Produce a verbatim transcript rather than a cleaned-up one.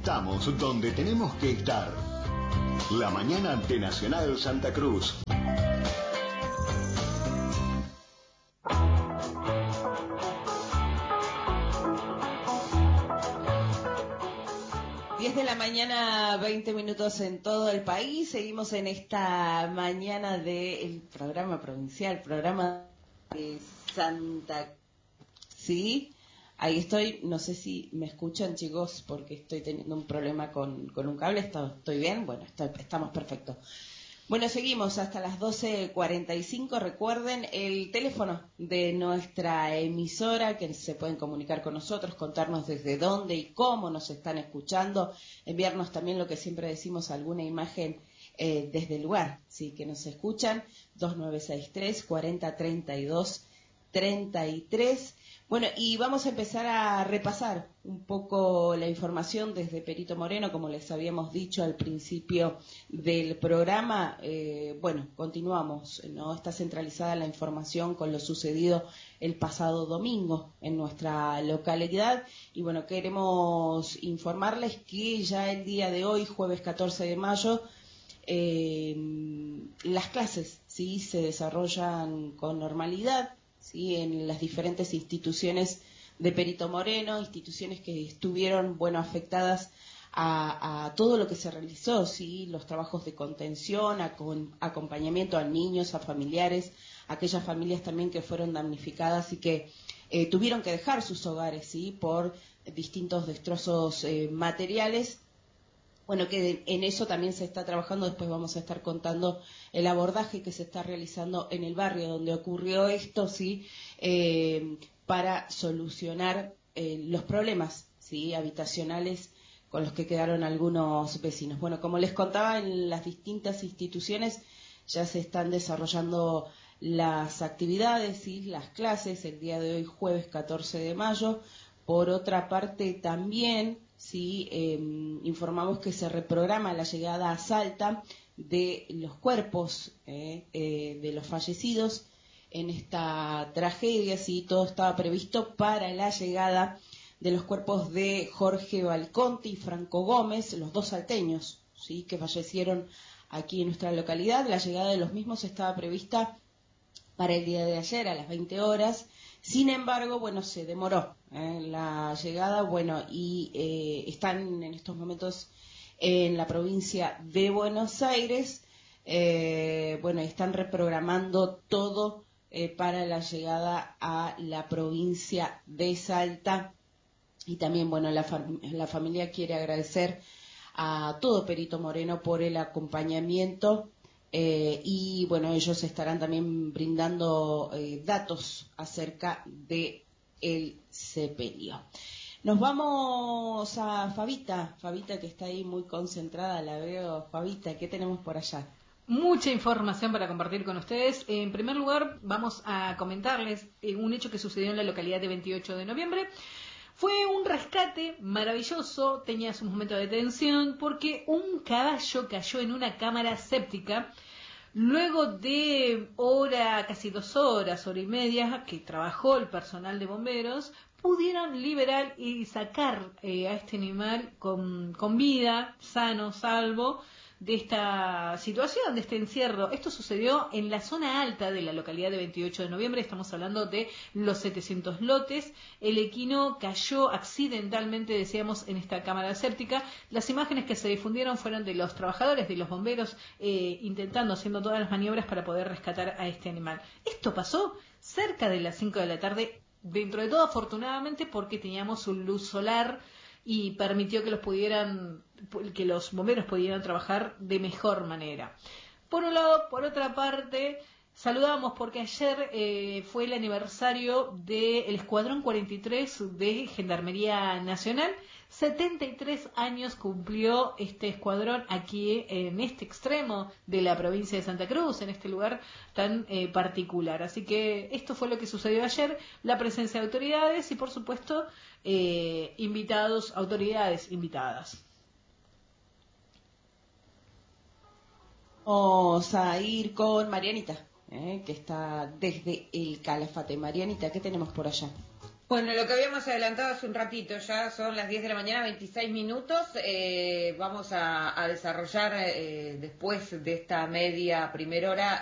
Estamos donde tenemos que estar. La mañana de Nacional Santa Cruz. diez de la mañana, veinte minutos en todo el país. Seguimos en esta mañana del programa provincial, programa de Santa... ¿Sí? Ahí estoy. No sé si me escuchan, chicos, porque estoy teniendo un problema con, con un cable. ¿Estoy bien? Bueno, está, estamos perfectos. Bueno, seguimos hasta las doce cuarenta y cinco. Recuerden el teléfono de nuestra emisora, que se pueden comunicar con nosotros, contarnos desde dónde y cómo nos están escuchando, enviarnos también lo que siempre decimos, alguna imagen eh, desde el lugar, sí, que nos escuchan, dos nueve seis tres, cuarenta treinta y dos treinta y tres. Bueno, y vamos a empezar a repasar un poco la información desde Perito Moreno, como les habíamos dicho al principio del programa. Eh, bueno, continuamos, ¿no? Está centralizada la información con lo sucedido el pasado domingo en nuestra localidad. Y bueno, queremos informarles que ya el día de hoy, jueves catorce de mayo, eh, las clases, sí, se desarrollan con normalidad, ¿sí? En las diferentes instituciones de Perito Moreno, instituciones que estuvieron, bueno, afectadas a, a todo lo que se realizó, ¿sí? Los trabajos de contención, a, con, acompañamiento a niños, a familiares, aquellas familias también que fueron damnificadas y que eh, tuvieron que dejar sus hogares, ¿sí? Por distintos destrozos eh, materiales. Bueno, que en eso también se está trabajando. Después vamos a estar contando el abordaje que se está realizando en el barrio donde ocurrió esto, sí, eh, para solucionar eh, los problemas, sí, habitacionales con los que quedaron algunos vecinos. Bueno, como les contaba, en las distintas instituciones ya se están desarrollando las actividades, sí, las clases, el día de hoy, jueves catorce de mayo. Por otra parte, también sí, eh, informamos que se reprograma la llegada a Salta de los cuerpos eh, eh, de los fallecidos en esta tragedia. Sí, todo estaba previsto para la llegada de los cuerpos de Jorge Balconte y Franco Gómez, los dos salteños, sí, que fallecieron aquí en nuestra localidad. La llegada de los mismos estaba prevista para el día de ayer a las veinte horas. Sin embargo, bueno, se demoró eh, la llegada, bueno, y eh, están en estos momentos en la provincia de Buenos Aires, eh, bueno, están reprogramando todo eh, para la llegada a la provincia de Salta. Y también, bueno, la, fam- la familia quiere agradecer a todo Perito Moreno por el acompañamiento. Eh, y bueno, ellos estarán también brindando eh, datos acerca de el sepelio. Nos vamos a Fabita, Fabita que está ahí muy concentrada, la veo. Fabita, ¿qué tenemos por allá? Mucha información para compartir con ustedes. En primer lugar, vamos a comentarles un hecho que sucedió en la localidad de veintiocho de noviembre. Fue un rescate maravilloso, tenía sus momentos de tensión, porque un caballo cayó en una cámara séptica. Luego de hora, casi dos horas, hora y media, que trabajó el personal de bomberos, pudieron liberar y sacar eh, a este animal con, con vida, sano, salvo, de esta situación, de este encierro. Esto sucedió en la zona alta de la localidad de veintiocho de noviembre, estamos hablando de los setecientos lotes. El equino cayó accidentalmente, decíamos, en esta cámara séptica. Las imágenes que se difundieron fueron de los trabajadores, de los bomberos, eh, intentando, haciendo todas las maniobras para poder rescatar a este animal. Esto pasó cerca de las cinco de la tarde, dentro de todo afortunadamente, porque teníamos un luz solar y permitió que los pudieran, que los bomberos pudieran trabajar de mejor manera. Por un lado, por otra parte, saludamos porque ayer eh, fue el aniversario del Escuadrón cuarenta y tres de Gendarmería Nacional. setenta y tres años cumplió este escuadrón aquí en este extremo de la provincia de Santa Cruz, en este lugar tan eh, particular. Así que esto fue lo que sucedió ayer, la presencia de autoridades y por supuesto eh, invitados, autoridades invitadas. Vamos a ir con Marianita, eh, que está desde el Calafate. Marianita, ¿qué tenemos por allá? Bueno, lo que habíamos adelantado hace un ratito, ya son las diez de la mañana, veintiséis minutos. Eh, vamos a, a desarrollar eh, después de esta media primera hora